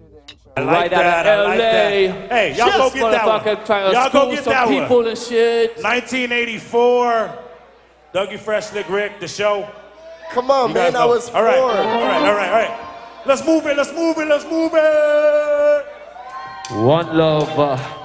Right out of LA. Hey, y'all go get that one. Y'all go get that one. People and shit. 1984. Dougie Fresh, Slick Rick, the show. Come on, man, I was 4. All right. Let's move it. One love.